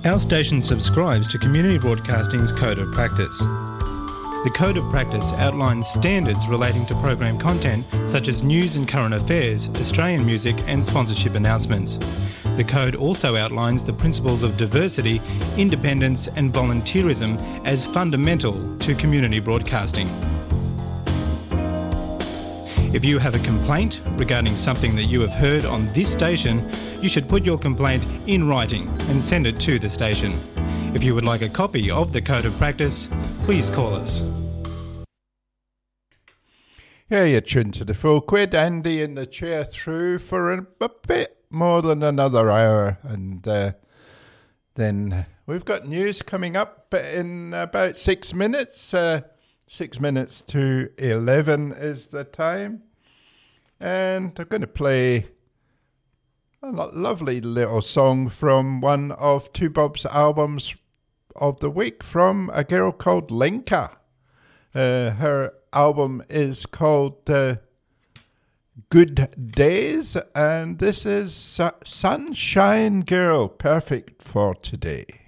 Our station subscribes to Community Broadcasting's Code of Practice. The Code of Practice outlines standards relating to program content such as news and current affairs, Australian music and sponsorship announcements. The Code also outlines the principles of diversity, independence and volunteerism as fundamental to community broadcasting. If you have a complaint regarding something that you have heard on this station, you should put your complaint in writing and send it to the station. If you would like a copy of the Code of Practice, please call us. Yeah, you're tuned to the Full Quid. Andy in the chair through for a bit more than another hour. And then we've got news coming up in about 6 minutes. 6 minutes to 11 is the time. And I'm going to play a lovely little song from one of Two Bob's albums of the week from a girl called Lenka. Her album is called Good Days, and this is Sunshine Girl, perfect for today.